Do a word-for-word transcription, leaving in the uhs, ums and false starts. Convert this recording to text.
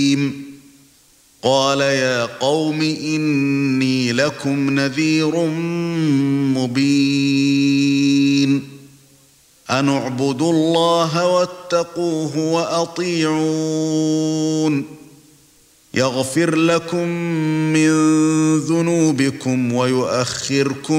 قال يا قوم إني لكم نذير مبين أن اعبدوا الله واتقوه وأطيعون يغفر لكم من ذنوبكم ويؤخركم